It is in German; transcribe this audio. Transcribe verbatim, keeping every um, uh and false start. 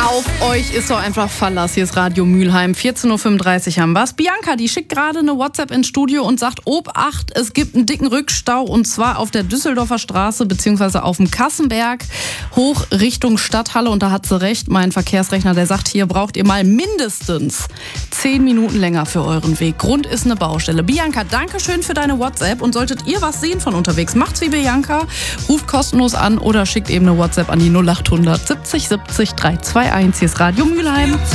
Auf euch ist doch einfach Verlass. Hier ist Radio Mülheim. vierzehn Uhr fünfunddreißig haben wir's. Bianca, die schickt gerade eine WhatsApp ins Studio und sagt, Obacht, es gibt einen dicken Rückstau und zwar auf der Düsseldorfer Straße beziehungsweise auf dem Kassenberg hoch Richtung Stadthalle. Und da hat sie recht, mein Verkehrsrechner, der sagt, hier braucht ihr mal mindestens zehn Minuten länger für euren Weg. Grund ist eine Baustelle. Bianca, danke schön für deine WhatsApp und solltet ihr was sehen von unterwegs, macht's wie Bianca, ruft kostenlos an oder schickt eben eine WhatsApp an die null acht hundert siebzig siebzig drei zwei eins. Hier ist Radio Mülheim.